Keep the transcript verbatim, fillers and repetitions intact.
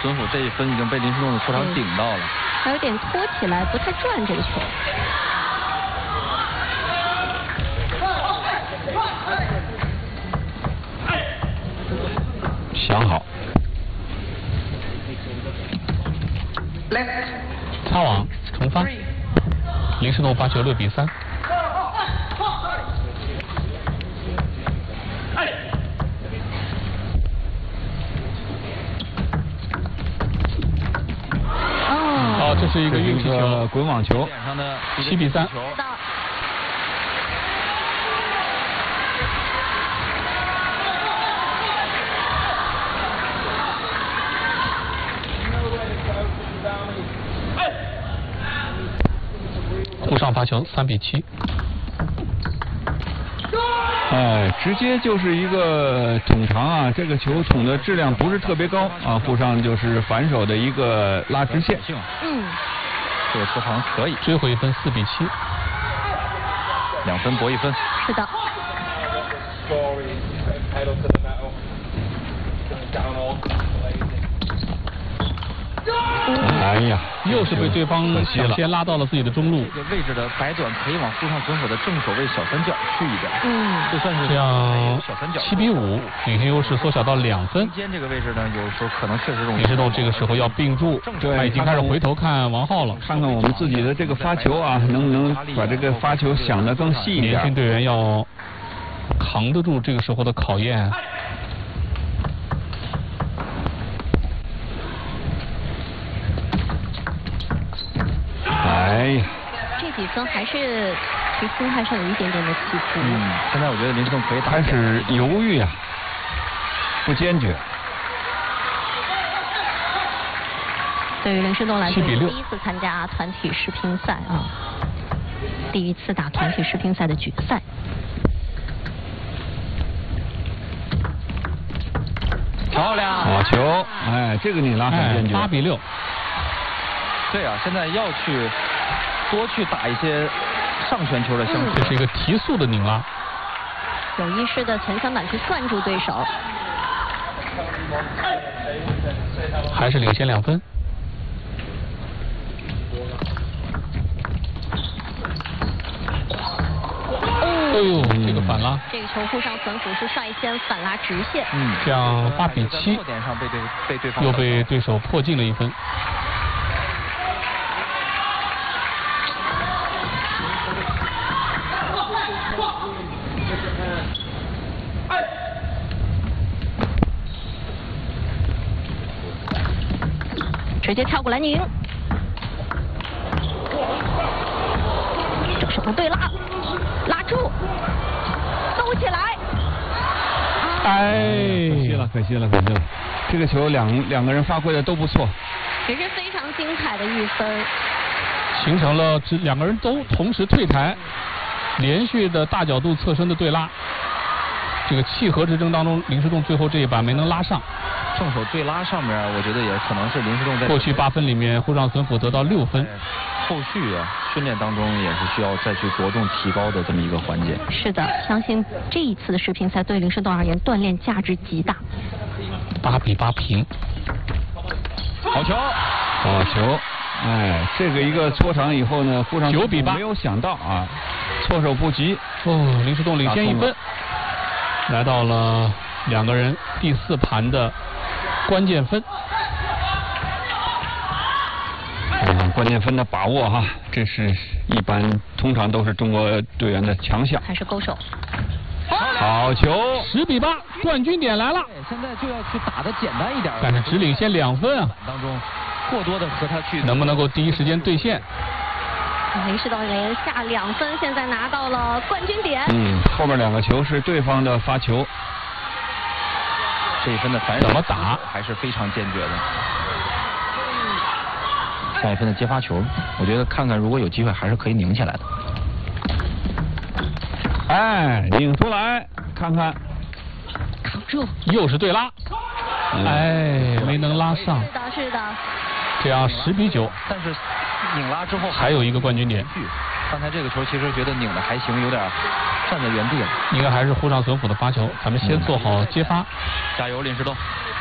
损虎这一分已经被林诗栋的出场顶到了， 还有点拖起来，不太转这个球。 想好，擦网重发，林诗栋发球六比三。哦，这是一个运气球， 滚网球， 七比三。沪上发球三比七。 哎，直接就是一个捅长啊，这个球捅的质量不是特别高啊，沪上就是反手的一个拉直线。 嗯， 这个出场可以， 追回一分，四比七， 两分搏一分。 是的。 哎呀， 又是被对方抢先拉到了自己的中路。 这个位置的摆短可以往沪上损虎的正手位小三角去一点。 嗯， 就算是这样小三角， 七比五，领先优势缩小到两分。 中间这个位置呢，有时候可能确实容易。 林诗栋这个时候要并住，他已经开始回头看王浩了。 看看我们自己的这个发球啊，能不能把这个发球想得更细一点。 年轻队员要扛得住这个时候的考验。 哎呀， 这几分还是其实心态上有一点点的起伏。 嗯，现在我觉得林诗栋可以打。 开始犹豫啊，不坚决。 对于林诗栋来说， 七比六第一次参加团体世乒赛啊，第一次打团体世乒赛的决赛。 漂亮， 好球！哎，这个你拉很坚决。 八比六。 对啊，现在要去多去打一些上旋球的相这是一个提速的拧拉， 有意识的前三板去攥住对手， 还是领先两分。哎呦，这个反拉， 这个球沪上损虎是率先反拉直线。 嗯，这样八比七， 落点上被对被对方又被对手破进了一分。 直接跳过来拧，这手的对拉，拉住，兜起来。 哎， 可惜了，可惜了，可惜了。这个球两两个人发挥的都不错， 也是非常精彩的一分， 形成了只两个人都同时退台，连续的大角度侧身的对拉。这个契合之争当中，林诗栋最后这一板没能拉上。 正手对拉上面，我觉得也可能是林诗栋在过去八分里面，沪上损虎得到六分。 后续啊，训练当中也是需要再去着重提高的这么一个环节。 是的，相信这一次的世乒赛对林诗栋而言锻炼价值极大。 八比八平， 好球， 好球！哎，这个一个搓长以后呢，沪上九比八， 没有想到啊，措手不及。 哦，林诗栋领先一分，来到了两个人第四盘的关键分。 嗯，关键分的把握哈，这是一般通常都是中国队员的强项。 还是勾手。 好球， 十比八，冠军点来了。 现在就要去打得简单一点， 但是只领先两分啊。 当中过多的和他去， 能不能够第一时间兑现？ 林诗栋连下两分，现在拿到了冠军点。 嗯，后面两个球是对方的发球。 这一分的反手怎么打还是非常坚决的。下一分的接发球，我觉得看看如果有机会还是可以拧起来的。 哎，拧出来，看看， 扛住， 又是对拉， 嗯、 哎，没能拉上。 是的，是的。 这样十比九， 但是拧拉之后还有一个冠军点。 刚才这个球其实觉得拧的还行，有点站在原地了。 应该还是沪上损虎的发球，咱们先做好接发。 加油，林诗栋！